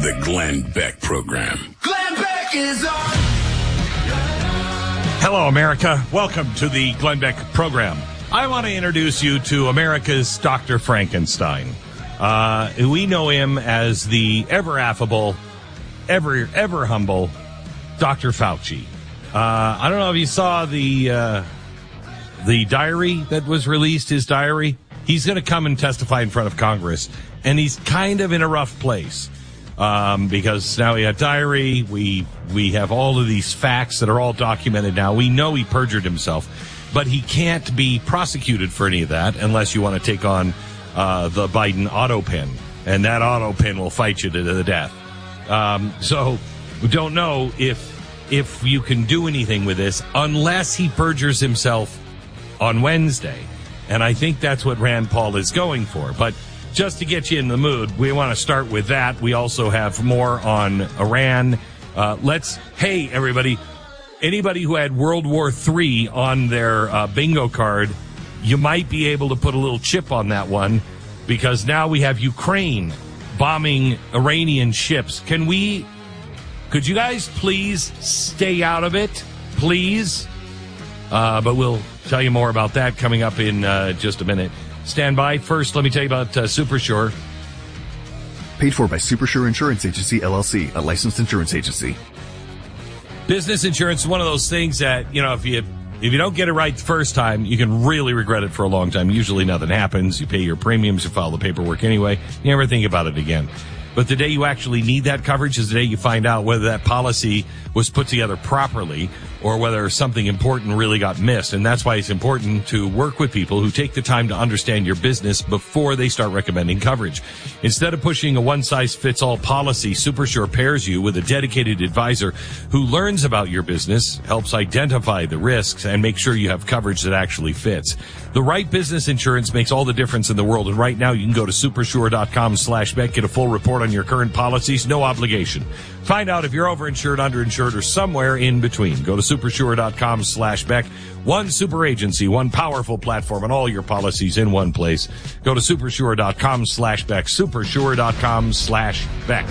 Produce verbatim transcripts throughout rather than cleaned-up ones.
The Glenn Beck Program. Glenn Beck is on. Hello, America. Welcome to the Glenn Beck Program. I want to introduce you to America's Doctor Frankenstein. Uh, we know him as the ever affable, ever, ever humble Doctor Fauci. Uh, I don't know if you saw the, uh, the diary that was released, his diary. He's going to come and testify in front of Congress, and he's kind of in a rough place. Um, because now we have diary, we, we have all of these facts that are all documented now. We know he perjured himself, but he can't be prosecuted for any of that unless you want to take on, uh, the Biden auto pen, and that auto pen will fight you to the death. Um, so we don't know if, if you can do anything with this unless he perjures himself on Wednesday. And I think that's what Rand Paul is going for. But just to get you in the mood, we want to start with that. We also have more on Iran. Uh, let's, hey, everybody, anybody who had World War Three on their uh, bingo card, you might be able to put a little chip on that one, because now we have Ukraine bombing Iranian ships. Can we, could you guys please stay out of it, please? Uh, but we'll tell you more about that coming up in uh, just a minute. Stand by. First, let me tell you about uh, SuperSure. Paid for by SuperSure Insurance Agency, L L C, a licensed insurance agency. Business insurance is one of those things that, you know, if you if you don't get it right the first time, you can really regret it for a long time. Usually nothing happens. You pay your premiums, you file the paperwork anyway. You never think about it again. But the day you actually need that coverage is the day you find out whether that policy was put together properly or whether something important really got missed. And that's why it's important to work with people who take the time to understand your business before they start recommending coverage. Instead of pushing a one-size-fits-all policy, SuperSure pairs you with a dedicated advisor who learns about your business, helps identify the risks, and make sure you have coverage that actually fits. The right business insurance makes all the difference in the world. And right now you can go to supersure.com slash Beck, get a full report on your current policies, no obligation. Find out if you're overinsured, underinsured, or somewhere in between. Go to supersure.com slash Beck. One super agency, one powerful platform, and all your policies in one place. Go to supersure.com slash Beck. Supersure.com slash Beck.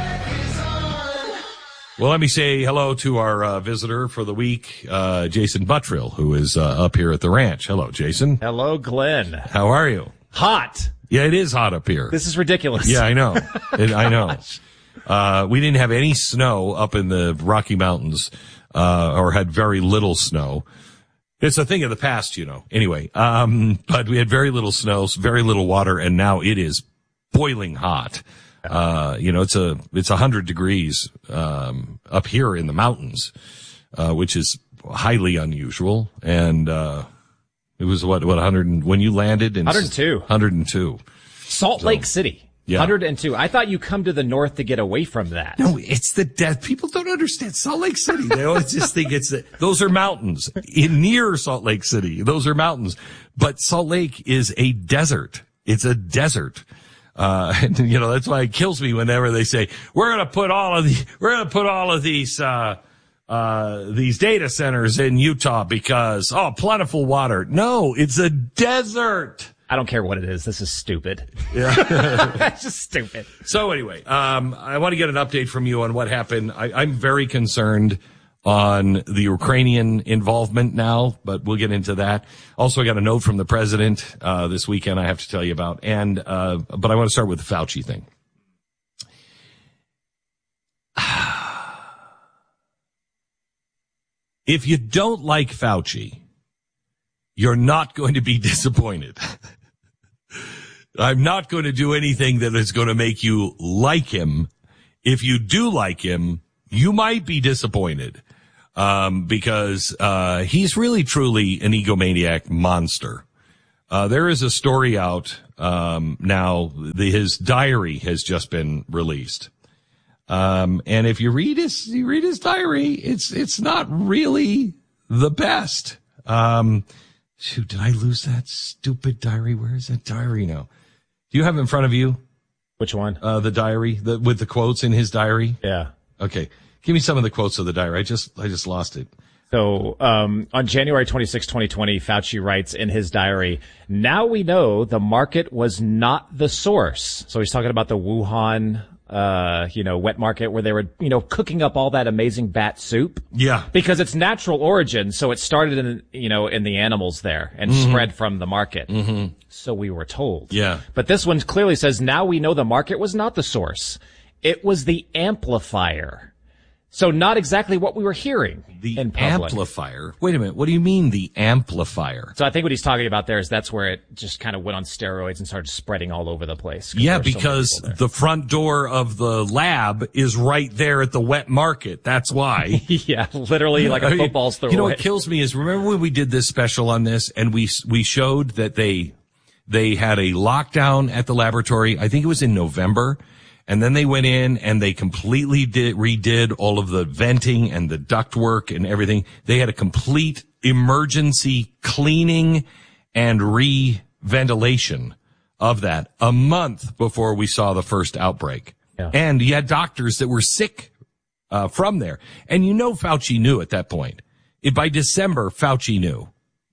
Well, let me say hello to our uh, visitor for the week, uh, Jason Buttrill, who is uh, up here at the ranch. Hello, Jason. Hello, Glenn. How are you? Hot. Yeah, it is hot up here. This is ridiculous. Yeah, I know. It, I know. Uh, we didn't have any snow up in the Rocky Mountains, uh, or had very little snow. It's a thing of the past, you know. Anyway, um, but we had very little snow, very little water, and now it is boiling hot. Uh, you know, it's a, it's a hundred degrees, um, up here in the mountains, uh, which is highly unusual. And, uh, it was what, what, one hundred, when you landed in? one hundred two. one hundred two. Salt So, Lake City. Yeah. one hundred two. I thought you come to the north to get away from that. No, it's the death. People don't understand Salt Lake City. They always just think it's, the, those are mountains in near Salt Lake City. Those are mountains, but Salt Lake is a desert. It's a desert. Uh, and you know, that's why it kills me whenever they say, we're going to put all of the, we're going to put all of these, uh, uh, these data centers in Utah because, oh, plentiful water. No, it's a desert. I don't care what it is. This is stupid. Yeah. It's just stupid. So anyway, um, I want to get an update from you on what happened. I, I'm very concerned on the Ukrainian involvement now, but we'll get into that. Also, I got a note from the president, uh, this weekend I have to tell you about. And, uh, but I want to start with the Fauci thing. If you don't like Fauci, you're not going to be disappointed. I'm not going to do anything that is going to make you like him. If you do like him, you might be disappointed. Um, because, uh, he's really truly an egomaniac monster. Uh, there is a story out, um, now, the, his diary has just been released. Um, and if you read his, you read his diary, it's, it's not really the best. Um, shoot, did I lose that stupid diary? Where is that diary now? Do you have it in front of you? Which one? Uh, the diary, the, with the quotes in his diary? Yeah. Okay. Give me some of the quotes of the diary. I just, I just lost it. So, um, on January twenty-sixth, twenty twenty, Fauci writes in his diary, now we know the market was not the source. So he's talking about the Wuhan uh, you know, wet market where they were, you know, cooking up all that amazing bat soup. Yeah. Because it's natural origin. So it started in, you know, in the animals there and mm-hmm. spread from the market. Mm-hmm. So we were told. Yeah. But this one clearly says now we know the market was not the source. It was the amplifier. So not exactly what we were hearing. The in public. amplifier? Wait a minute. What do you mean the amplifier? So I think what he's talking about there is that's where it just kind of went on steroids and started spreading all over the place. Yeah, because so the front door of the lab is right there at the wet market. That's why. Yeah, literally like a I mean, football's throw You know away. what kills me is remember when we did this special on this and we we showed that they they had a lockdown at the laboratory. I think it was in November. And then they went in and they completely did, redid all of the venting and the ductwork and everything. They had a complete emergency cleaning and re-ventilation of that a month before we saw the first outbreak. Yeah. And you had doctors that were sick uh, from there. And you know Fauci knew at that point. It, by December, Fauci knew.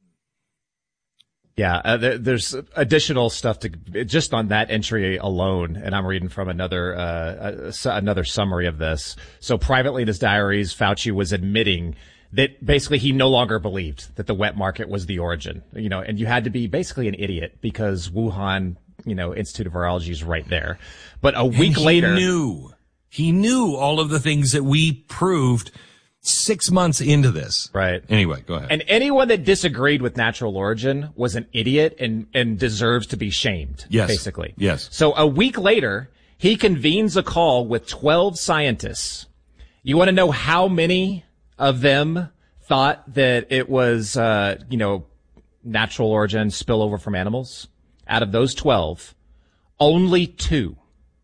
Yeah, uh, there, there's additional stuff to just on that entry alone, and I'm reading from another uh, uh, another summary of this. So privately in his diaries, Fauci was admitting that basically he no longer believed that the wet market was the origin. You know, and you had to be basically an idiot because Wuhan, you know, Institute of Virology is right there. But a week and he later, knew he knew all of the things that we proved six months into this. Right. Anyway, go ahead. And anyone that disagreed with natural origin was an idiot and, and deserves to be shamed. Yes. Basically. Yes. So a week later, he convenes a call with twelve scientists. You want to know how many of them thought that it was, uh, you know, natural origin spillover from animals? Out of those twelve, only two.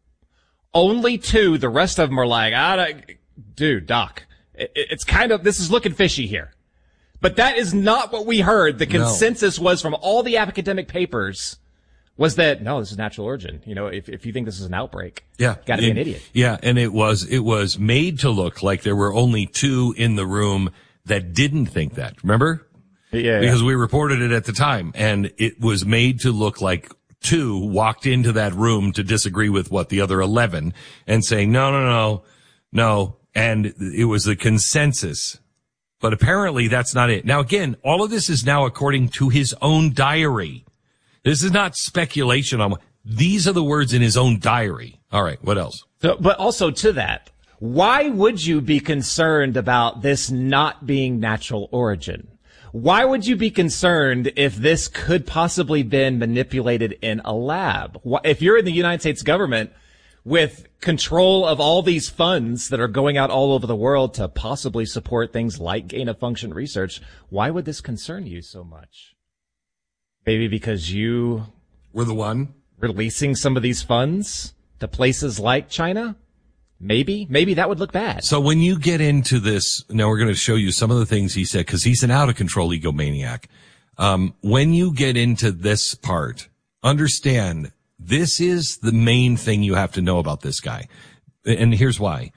Only two. The rest of them are like, ah, dude, doc. It's kind of, this is looking fishy here. But that is not what we heard. The consensus no. was from all the academic papers was that, no, this is natural origin. You know, if, if you think this is an outbreak, yeah, gotta be an idiot. Yeah. And it was, it was made to look like there were only two in the room that didn't think that. Remember? Yeah. Because yeah. we reported it at the time and it was made to look like two walked into that room to disagree with what the other eleven and saying, no, no, no, no. And it was the consensus. But apparently that's not it. Now, again, all of this is now according to his own diary. This is not speculation on, these are the words in his own diary. All right. What else? So, but also to that, why would you be concerned about this not being natural origin? Why would you be concerned if this could possibly been manipulated in a lab? If you're in the United States government, with control of all these funds that are going out all over the world to possibly support things like gain-of-function research, why would this concern you so much? Maybe because you were the one releasing some of these funds to places like China? Maybe. Maybe that would look bad. So when you get into this, now we're going to show you some of the things he said, because he's an out-of-control egomaniac. Um, when you get into this part, understand this is the main thing you have to know about this guy. And here's why.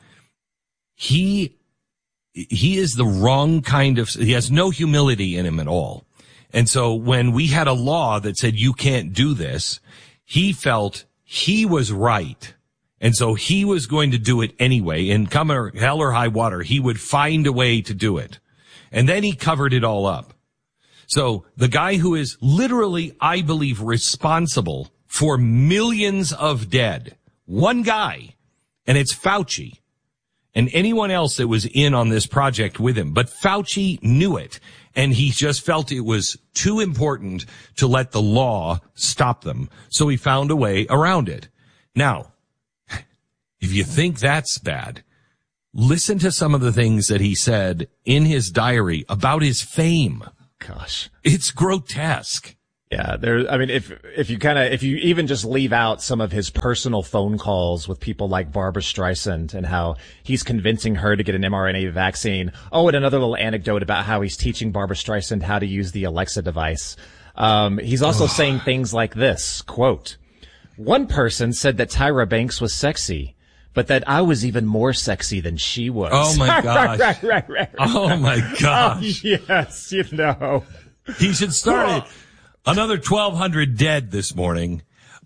He, he is the wrong kind of, he has no humility in him at all. And so when we had a law that said you can't do this, he felt he was right. And so he was going to do it anyway. And come or hell or high water, he would find a way to do it. And then he covered it all up. So the guy who is literally, I believe, responsible for millions of dead. One guy, and it's Fauci, and anyone else that was in on this project with him. But Fauci knew it, and he just felt it was too important to let the law stop them. So he found a way around it. Now, if you think that's bad, listen to some of the things that he said in his diary about his fame. Gosh. It's grotesque. Yeah, there, I mean, if, if you kind of, if you even just leave out some of his personal phone calls with people like Barbara Streisand and how he's convincing her to get an mRNA vaccine. Oh, and another little anecdote about how he's teaching Barbara Streisand how to use the Alexa device. Um, he's also saying things like this, quote, one person said that Tyra Banks was sexy, but that I was even more sexy than she was. Oh my gosh. right, right, right, right. Oh my gosh. Oh, yes, you know. He should start it. Another twelve hundred dead this morning.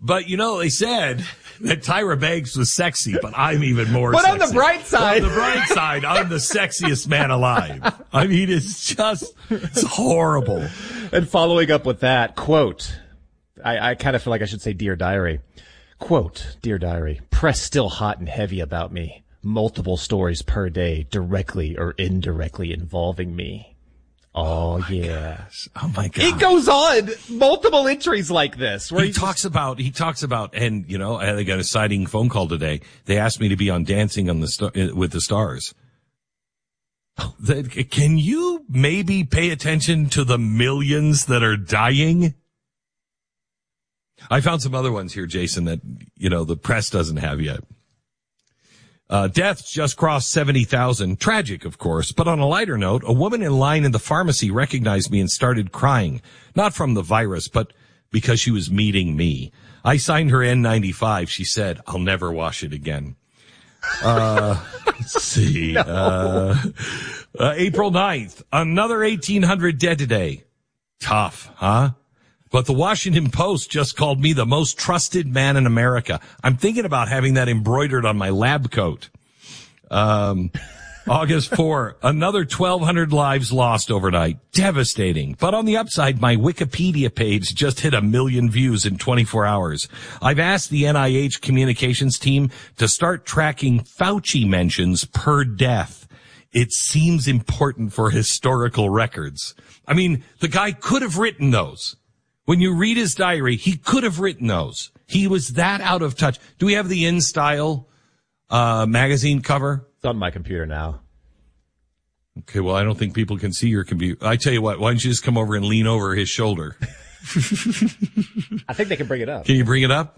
But, you know, they said that Tyra Banks was sexy, but I'm even more but sexy. But on the bright side. On the bright side, I'm the sexiest man alive. I mean, it's just, it's horrible. And following up with that, quote, I, I kind of feel like I should say Dear Diary. Quote, Dear Diary, press still hot and heavy about me. Multiple stories per day, directly or indirectly involving me. Oh, oh yeah. Gosh. Oh my God. It goes on multiple entries like this where he, he talks just... about, he talks about, and you know, I got a siding phone call today. They asked me to be on Dancing on the Star, with the Stars. That, can you maybe pay attention to the millions that are dying? I found some other ones here, Jason, that, you know, the press doesn't have yet. Uh, deaths just crossed seventy thousand. Tragic, of course. But on a lighter note, a woman in line in the pharmacy recognized me and started crying. Not from the virus, but because she was meeting me. I signed her N ninety-five. She said, I'll never wash it again. Uh, let's see. No. Uh, uh, April ninth, another eighteen hundred dead today. Tough, huh? But the Washington Post just called me the most trusted man in America. I'm thinking about having that embroidered on my lab coat. Um, August fourth, another twelve hundred lives lost overnight. Devastating. But on the upside, my Wikipedia page just hit a million views in twenty-four hours. I've asked the N I H communications team to start tracking Fauci mentions per death. It seems important for historical records. I mean, the guy could have written those. When you read his diary, he could have written those. He was that out of touch. Do we have the In Style uh magazine cover? It's on my computer now. Okay, well, I don't think people can see your computer. I tell you what, why don't you just come over and lean over his shoulder? I think they can bring it up. Can you bring it up?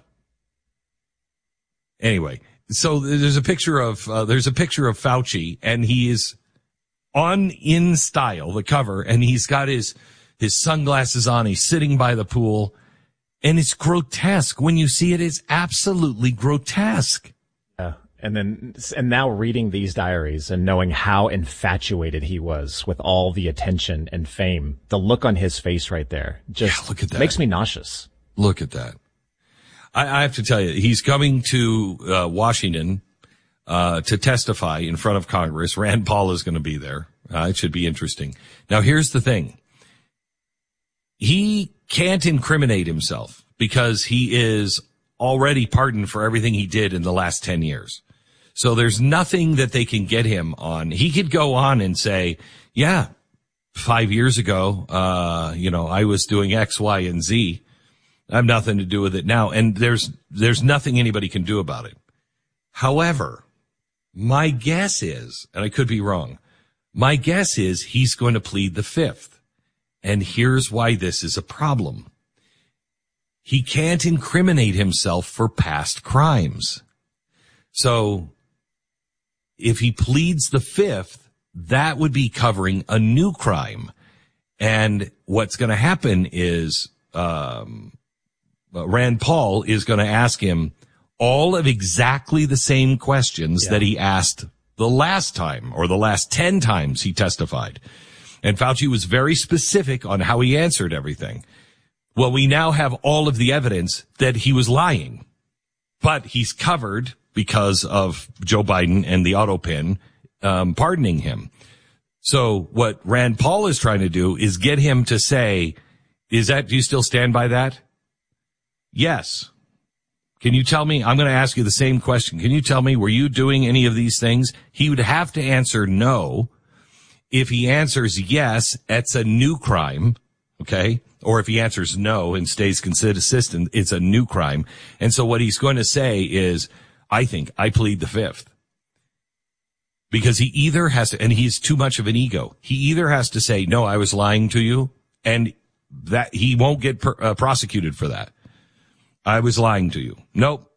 Anyway, so there's a picture of uh, there's a picture of Fauci, and he is on In Style, the cover, and he's got his his sunglasses on. He's sitting by the pool, and it's grotesque. When you see it, it's absolutely grotesque. Yeah. And then, and now reading these diaries and knowing how infatuated he was with all the attention and fame, the look on his face right there just yeah, look at that. Makes me nauseous. Look at that. I, I have to tell you, he's coming to uh, Washington uh, to testify in front of Congress. Rand Paul is going to be there. Uh, it should be interesting. Now, here's the thing. He can't incriminate himself because he is already pardoned for everything he did in the last ten years. So there's nothing that they can get him on. He could go on and say, yeah, five years ago, uh, you know, I was doing X, Y, and Z. I have nothing to do with it now. And there's, there's nothing anybody can do about it. However, my guess is, and I could be wrong, my guess is he's going to plead the fifth. And here's why this is a problem. He can't incriminate himself for past crimes. So if he pleads the fifth, that would be covering a new crime. And what's going to happen is um Rand Paul is going to ask him all of exactly the same questions yeah. that he asked the last time or the last ten times he testified. And Fauci was very specific on how he answered everything. Well, we now have all of the evidence that he was lying, but he's covered because of Joe Biden and the auto pin, um, pardoning him. So what Rand Paul is trying to do is get him to say, is that, do you still stand by that? Yes. Can you tell me? I'm going to ask you the same question. Can you tell me, were you doing any of these things? He would have to answer no. If he answers yes, that's a new crime, okay? Or if he answers no and stays consistent, it's a new crime. And so what he's going to say is, I think I plead the fifth. Because he either has to, and he's too much of an ego, he either has to say, no, I was lying to you, and that he won't get per, uh, prosecuted for that. I was lying to you. Nope,